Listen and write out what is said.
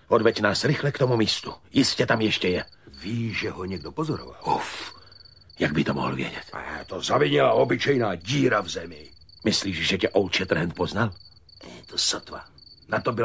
Odveď nás rychle k tomu místu. Jistě tam ještě je. Víš, že ho někdo pozoroval? Uf, jak by to mohl vědět? A to zavinila obyčejná díra v zemi. Myslíš, že tě Old Shatterhand poznal? To sotva. Na to byla